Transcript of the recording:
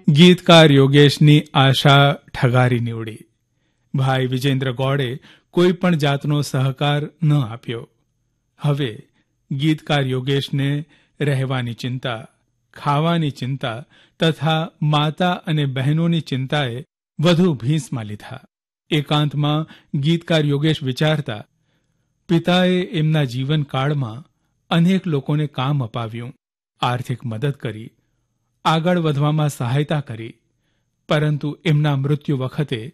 ગીતકાર યોગેશની આશા ઠગારી નીવડી. ભાઈ વિજેન્દ્ર ગોળે કોઈ પણ જાતનો સહકાર ન આપ્યો. હવે ગીતકાર યોગેશને રહેવાની ચિંતા, ખાવાની ચિંતા તથા માતા અને બહેનોની ચિંતાએ વધુ ભીંસમાં લીધા. એકાંતમાં ગીતકાર યોગેશ વિચારતા, પિતાએ એમના જીવનકાળમાં અનેક લોકોને કામ અપાવ્યું, આર્થિક મદદ કરી, આગળ વધવામાં સહાયતા કરી, પરંતુ એમના મૃત્યુ વખતે